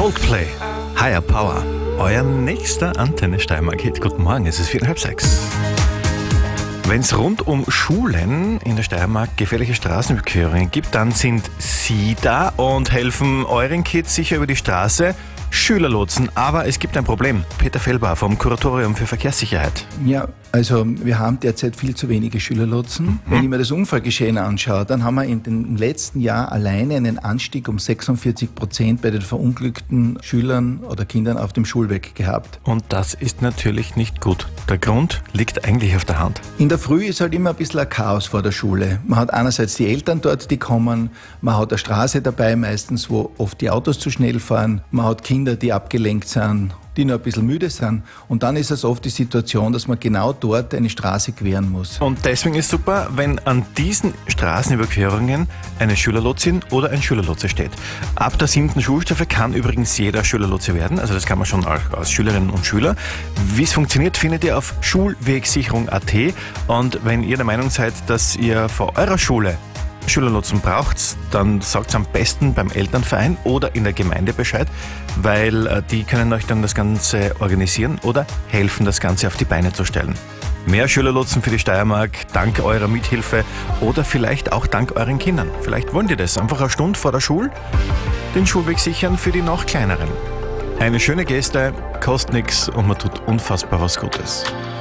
Coldplay, Higher Power. Euer nächster Antenne Steiermark Hit. Guten Morgen, es ist 5:45. Wenn es rund um Schulen in der Steiermark gefährliche Straßenüberquerungen gibt, dann sind Sie da und helfen euren Kids sicher über die Straße. Schülerlotsen, aber es gibt ein Problem. Peter Fellbauer vom Kuratorium für Verkehrssicherheit. Ja, also wir haben derzeit viel zu wenige Schülerlotsen. Wenn ich mir das Unfallgeschehen anschaue, dann haben wir im letzten Jahr alleine einen Anstieg um 46% bei den verunglückten Schülern oder Kindern auf dem Schulweg gehabt. Und das ist natürlich nicht gut. Der Grund liegt eigentlich auf der Hand. In der Früh ist halt immer ein bisschen ein Chaos vor der Schule. Man hat einerseits die Eltern dort, die kommen, man hat eine Straße dabei meistens, wo oft die Autos zu schnell fahren, man hat Kinder, die abgelenkt sind, die noch ein bisschen müde sind. Und dann ist es oft die Situation, dass man genau dort eine Straße queren muss. Und deswegen ist super, wenn an diesen Straßenüberquerungen eine Schülerlotsin oder ein Schülerlotse steht. Ab der 7. Schulstufe kann übrigens jeder Schülerlotse werden. Also das kann man schon auch als Schülerinnen und Schüler. Wie es funktioniert, findet ihr auf schulwegsicherung.at. Und wenn ihr der Meinung seid, dass ihr vor eurer Schule Schülerlotsen braucht, dann sagt es am besten beim Elternverein oder in der Gemeinde Bescheid, weil die können euch dann das Ganze organisieren oder helfen, das Ganze auf die Beine zu stellen. Mehr Schülerlotsen für die Steiermark, dank eurer Mithilfe oder vielleicht auch dank euren Kindern. Vielleicht wollen die das. Einfach eine Stunde vor der Schule den Schulweg sichern für die noch kleineren. Eine schöne Geste, kostet nichts und man tut unfassbar was Gutes.